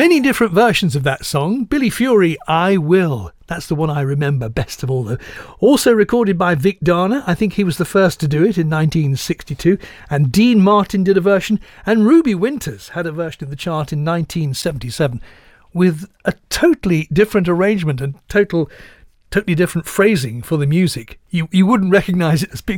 Many different versions of that song. Billy Fury, I Will. That's the one I remember best of all, though. Also recorded by Vic Dana. I think he was the first to do it in 1962. And Dean Martin did a version. And Ruby Winters had a version of the chart in 1977 with a totally different arrangement and totally different phrasing for the music. You wouldn't recognise it as being